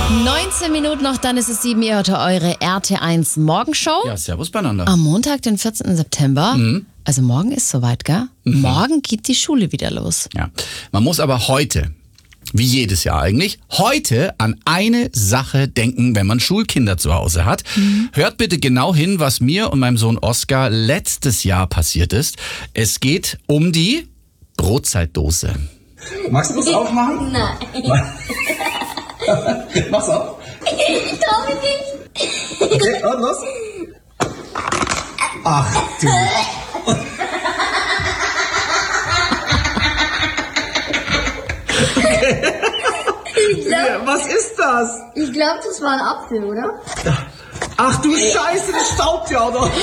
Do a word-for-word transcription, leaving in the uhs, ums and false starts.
neunzehn Minuten noch, dann ist es sieben Uhr, heute eure R T eins Morgenshow. Ja, servus beieinander. Am Montag, den vierzehnten September. Mhm. Also morgen ist soweit, gell? Mhm. Morgen geht die Schule wieder los. Ja, man muss aber heute, wie jedes Jahr eigentlich, heute an eine Sache denken, wenn man Schulkinder zu Hause hat. Mhm. Hört bitte genau hin, was mir und meinem Sohn Oskar letztes Jahr passiert ist. Es geht um die Brotzeitdose. Magst du es aufmachen? Nein. Mach's auf. Ich trau mich nicht. Okay, und los. Ach du. Ich glaub, Was ist das? ich glaub, das war ein Apfel, oder? Ach du Scheiße, das staubt ja, oder?